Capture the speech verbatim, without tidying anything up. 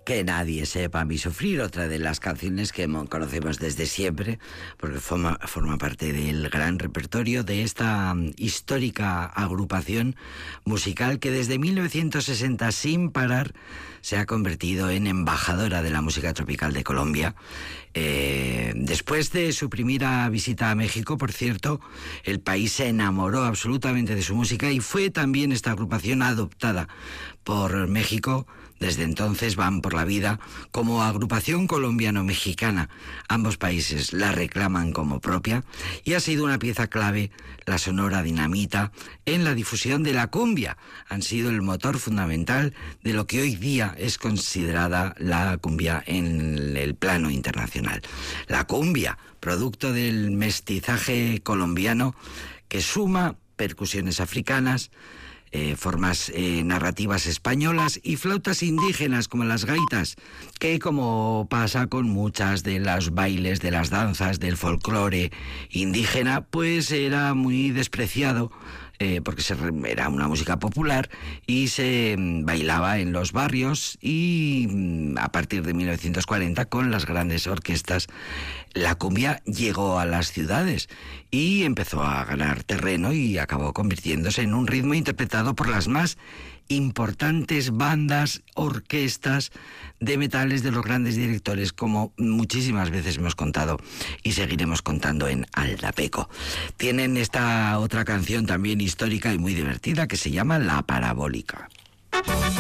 Que nadie sepa mi sufrir, otra de las canciones que conocemos desde siempre, porque forma, forma parte del gran repertorio de esta histórica agrupación musical que desde mil novecientos sesenta sin parar se ha convertido en embajadora de la música tropical de Colombia. Eh, después de su primera visita a México, por cierto, el país se enamoró absolutamente de su música y fue también esta agrupación adoptada por México. Desde entonces van por la vida como agrupación colombiano-mexicana. Ambos países la reclaman como propia y ha sido una pieza clave la Sonora Dinamita en la difusión de la cumbia. Han sido el motor fundamental de lo que hoy día es considerada la cumbia en el plano internacional. La cumbia, producto del mestizaje colombiano que suma percusiones africanas, Eh, formas eh, narrativas españolas y flautas indígenas como las gaitas, que como pasa con muchas de los bailes, de las danzas, del folclore indígena, pues era muy despreciado eh, porque se, era una música popular y se bailaba en los barrios, y a partir de mil novecientos cuarenta con las grandes orquestas la cumbia llegó a las ciudades y empezó a ganar terreno y acabó convirtiéndose en un ritmo interpretado por las más importantes bandas, orquestas de metales de los grandes directores, como muchísimas veces hemos contado y seguiremos contando en Aldapeco. Tienen esta otra canción también histórica y muy divertida que se llama La Parabólica.